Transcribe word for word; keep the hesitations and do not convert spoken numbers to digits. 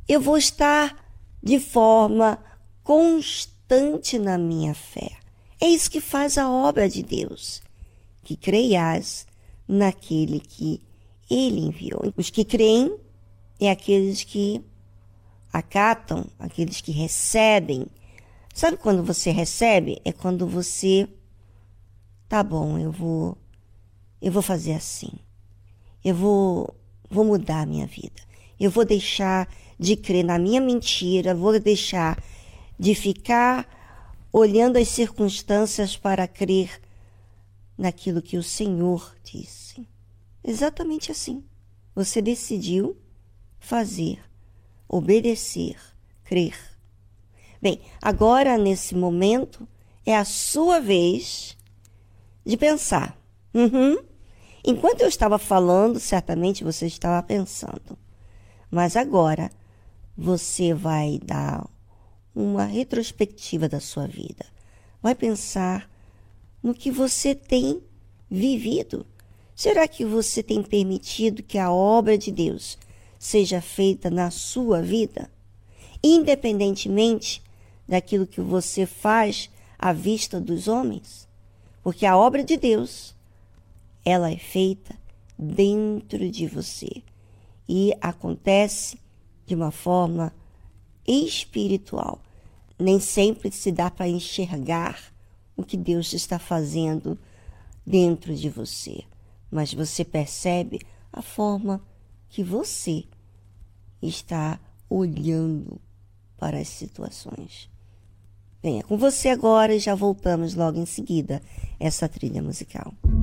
eu vou estar de forma constante na minha fé. É isso que faz a obra de Deus, que creias naquele que Ele enviou. Os que creem é aqueles que acatam, aqueles que recebem. Sabe quando você recebe? É quando você, tá bom, eu vou, eu vou fazer assim. Eu vou, vou mudar a minha vida. Eu vou deixar de crer na minha mentira, vou deixar de ficar olhando as circunstâncias para crer naquilo que o Senhor disse. Exatamente assim. Você decidiu fazer, obedecer, crer. Bem, agora nesse momento é a sua vez de pensar. Uhum. Enquanto eu estava falando, certamente você estava pensando. Mas agora você vai dar uma retrospectiva da sua vida. Vai pensar no que você tem vivido. Será que você tem permitido que a obra de Deus seja feita na sua vida? Independentemente daquilo que você faz à vista dos homens? Porque a obra de Deus, ela é feita dentro de você e acontece de uma forma espiritual. Nem sempre se dá para enxergar o que Deus está fazendo dentro de você, mas você percebe a forma que você está olhando para as situações. Bem, é com você agora e já voltamos logo em seguida essa trilha musical.